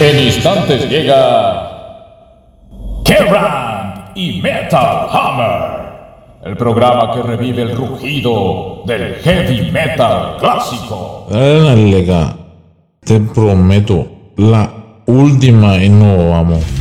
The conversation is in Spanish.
En instantes llega Kerrang y Metal Hammer, el programa que revive el rugido del heavy metal clásico. Dale la lega, te prometo, la última y no vamos.